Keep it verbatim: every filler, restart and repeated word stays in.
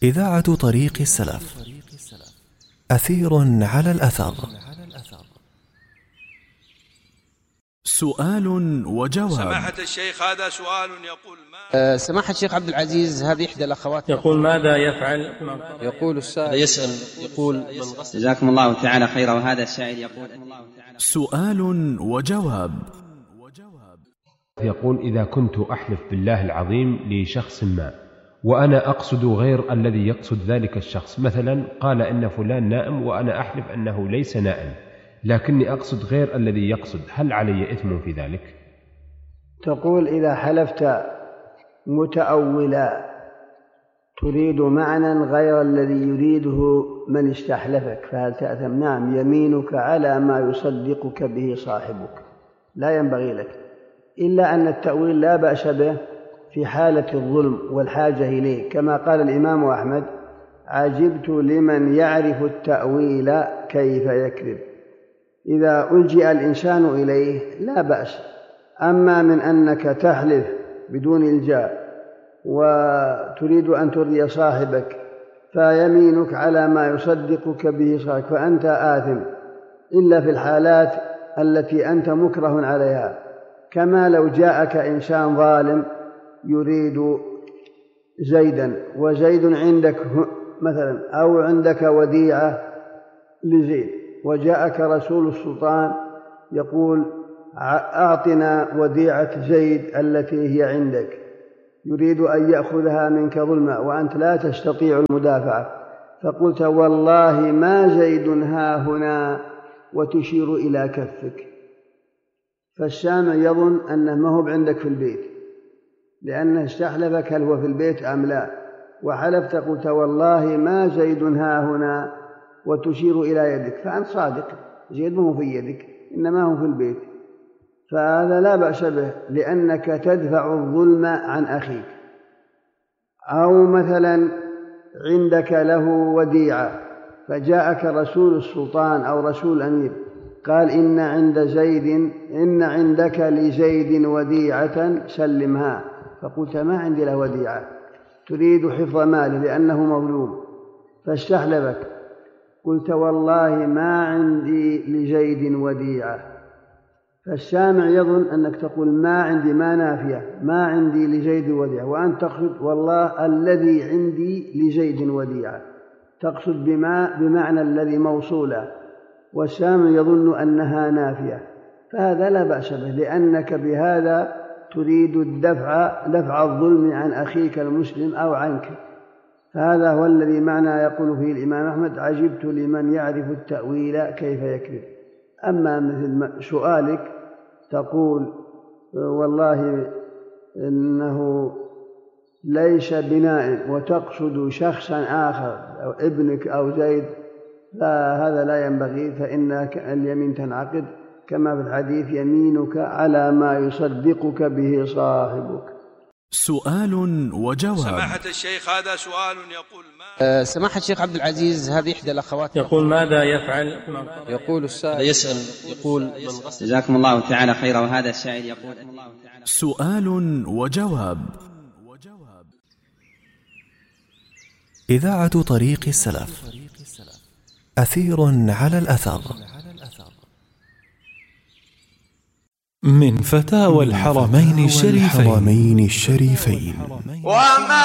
إذاعة طريق السلف. أثير على الأثر. سؤال وجواب. سماحة الشيخ، هذا سؤال يقول ما أه سماحة الشيخ عبد العزيز، هذه إحدى الأخوات يقول ماذا يفعل؟ يقول السائل يسأل يقول جزاكم الله تعالى خيرا. وهذا السائل يقول سؤال وجواب. يقول: إذا كنت أحلف بالله العظيم لشخص ما وأنا أقصد غير الذي يقصد ذلك الشخص، مثلا قال إن فلان نائم وأنا أحلف أنه ليس نائم لكني أقصد غير الذي يقصد، هل علي إثم في ذلك؟ تقول: إذا حلفت متأولا تريد معنى غير الذي يريده من استحلفك فهل تأثم؟ نعم، يمينك على ما يصدقك به صاحبك، لا ينبغي لك، إلا أن التأويل لا بأس به في حالة الظلم والحاجة إليه، كما قال الإمام أحمد: عجبت لمن يعرف التأويل كيف يكذب. إذا ألجئ الإنسان إليه لا بأس، أما من أنك تحلف بدون إلجاء وتريد أن ترضي صاحبك فيمينك على ما يصدقك به صاحبك فأنت آثم، إلا في الحالات التي أنت مكره عليها، كما لو جاءك إنسان ظالم يريد زيدا وزيد عندك مثلا، أو عندك وديعة لزيد وجاءك رسول السلطان يقول: أعطنا وديعة زيد التي هي عندك، يريد أن يأخذها منك ظلما وأنت لا تستطيع المدافعة، فقلت: والله ما زيد ها هنا، وتشير إلى كفك، فالسامع يظن أنه ما هو عندك في البيت لأنه استحلفك هل هو في البيت أم لا، وحلفت قلت: والله ما زيد ها هنا، وتشير إلى يدك، فأنت صادق، زيد ما هو في يدك إنما هو في البيت، فهذا لا بأس به لأنك تدفع الظلم عن أخيك. أو مثلا عندك له وديعة فجاءك رسول السلطان أو رسول الأمير قال: إن عند زيد إن عندك لزيد وديعة سلمها، فقلت: ما عندي له وديعة، تريد حفظ ماله لأنه مظلوم، فاستحلفك، قلت: والله ما عندي لزيد وديعة، فالسامع يظن أنك تقول ما عندي، ما نافية، ما عندي لزيد وديعة، وأنت تقصد والله الذي عندي لزيد وديعة، تقصد بما بمعنى الذي موصولا، والسامع يظن أنها نافية، فهذا لا بأس به لأنك بهذا تريد الدفع دفع الظلم عن أخيك المسلم أو عنك، فهذا هو الذي معنى يقول فيه الإمام أحمد: عجبت لمن يعرف التأويل كيف يكذب. أما مثل سؤالك تقول: والله إنه ليس بناء، وتقصد شخصا آخر أو ابنك أو زيد، فهذا لا ينبغي، فإن اليمين تنعقد كما في الحديث: يمينك على ما يصدقك به صاحبك. سؤال وجواب. سماحة الشيخ، هذا سؤال يقول ما أه سماحة الشيخ عبد العزيز، هذه إحدى الأخوات يقول ماذا يفعل؟ يقول السائل يسأل يقول جزاكم الله تعالى خيرا. وهذا السائل يقول سؤال وجواب. إذاعة طريق السلف. أثير على الأثر. من فتاوى الحرمين الشريفين.